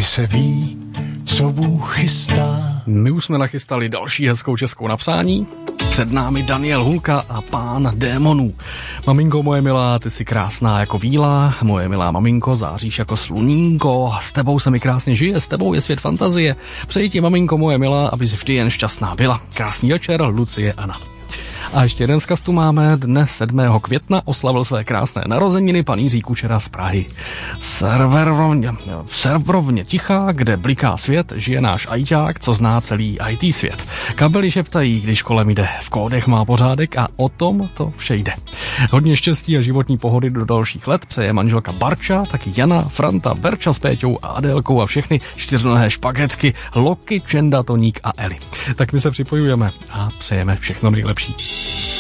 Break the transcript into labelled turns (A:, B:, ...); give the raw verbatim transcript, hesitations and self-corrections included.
A: kdy se ví, co Bůh chystá.
B: My už jsme nachystali další hezkou českou napsání. Před námi Daniel Hulka a Pán démonů. Maminko moje milá, ty jsi krásná jako víla, moje milá maminko, záříš jako slunínko, s tebou se mi krásně žije, s tebou je svět fantazie. Přeji ti, maminko moje milá, abys vždy jen šťastná byla. Krásný večer, Lucie Anna. A ještě jeden vzkaz tu máme. Dnes sedmého května oslavil své krásné narozeniny pan Jiří Kučera z Prahy. V serverovně, v serverovně Tichá, kde bliká svět, žije náš ajťák, co zná celý í té svět. Kabely šeptají, když kolem jde. V kódech má pořádek a o tom to vše jde. Hodně štěstí a životní pohody do dalších let přeje manželka Barča, taky Jana, Franta, Verča s Péťou a Adélkou a všechny čtyřnohé špagetky, Loky, Čenda, Toník a Eli. Tak my se připojujeme a přejeme všechno nejlepší.